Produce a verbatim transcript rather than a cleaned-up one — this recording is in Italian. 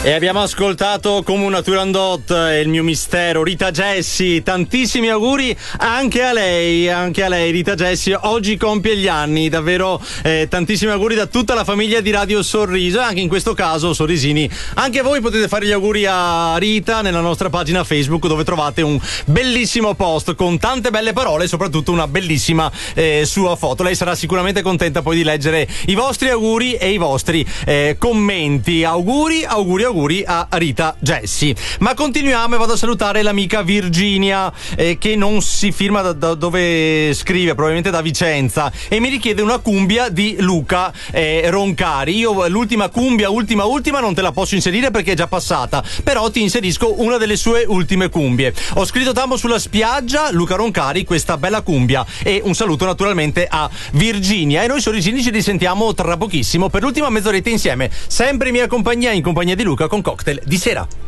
E abbiamo ascoltato come una Turandot, il mio mistero, Rita Jessie. Tantissimi auguri anche a lei, anche a lei Rita Jessie. Oggi compie gli anni, davvero eh, tantissimi auguri da tutta la famiglia di Radio Sorriso. E anche in questo caso, Sorrisini, anche voi potete fare gli auguri a Rita nella nostra pagina Facebook, dove trovate un bellissimo post con tante belle parole e soprattutto una bellissima eh, sua foto. Lei sarà sicuramente contenta poi di leggere i vostri auguri e i vostri eh, commenti. Auguri, auguri, auguri a Rita Jessie. Ma continuiamo e vado a salutare l'amica Virginia eh, che non si firma da, da dove scrive, probabilmente da Vicenza, e mi richiede una cumbia di Luca eh, Roncari. Io l'ultima cumbia, ultima ultima, non te la posso inserire perché è già passata, però ti inserisco una delle sue ultime cumbie. Ho scritto Tammo sulla spiaggia, Luca Roncari, questa bella cumbia, e un saluto naturalmente a Virginia. E noi Sorrisini ci risentiamo tra pochissimo per l'ultima mezz'oretta insieme, sempre in mia compagnia, in compagnia di Luca, con Cocktail di sera.